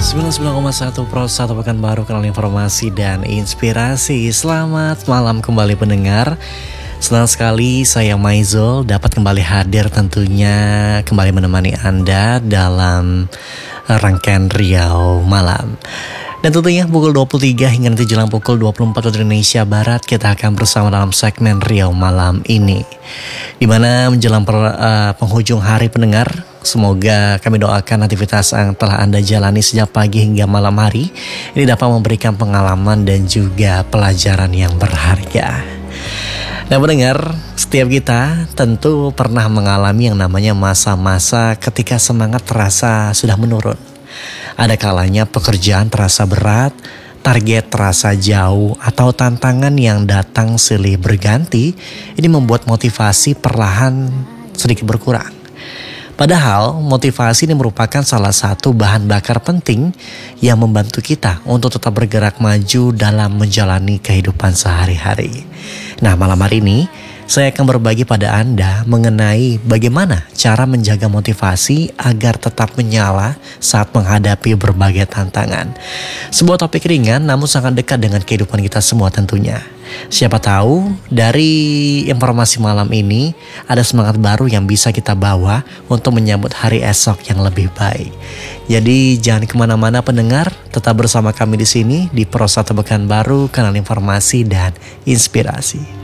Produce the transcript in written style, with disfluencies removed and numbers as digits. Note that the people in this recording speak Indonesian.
99,1 Pro 1 Pekanbaru, kanal informasi dan inspirasi. Selamat malam kembali pendengar. Senang sekali saya Maizul dapat kembali hadir, tentunya kembali menemani Anda dalam rangkaian Riau Malam. Dan tentunya pukul 23 hingga nanti jelang pukul 24 waktu Indonesia Barat kita akan bersama dalam segmen Riau Malam ini, dimana menjelang penghujung hari pendengar, semoga kami doakan aktivitas yang telah Anda jalani sejak pagi hingga malam hari ini dapat memberikan pengalaman dan juga pelajaran yang berharga. Nah pendengar, setiap kita tentu pernah mengalami yang namanya masa-masa ketika semangat terasa sudah menurun. Ada kalanya pekerjaan terasa berat, target terasa jauh, atau tantangan yang datang silih berganti. Ini membuat motivasi perlahan sedikit berkurang. Padahal motivasi ini merupakan salah satu bahan bakar penting yang membantu kita untuk tetap bergerak maju dalam menjalani kehidupan sehari-hari. Nah malam hari ini saya akan berbagi pada Anda mengenai bagaimana cara menjaga motivasi agar tetap menyala saat menghadapi berbagai tantangan. Sebuah topik ringan namun sangat dekat dengan kehidupan kita semua tentunya. Siapa tahu dari informasi malam ini ada semangat baru yang bisa kita bawa untuk menyambut hari esok yang lebih baik. Jadi jangan kemana-mana pendengar, tetap bersama kami di sini di Pro 1 Pekanbaru, kanal informasi dan inspirasi.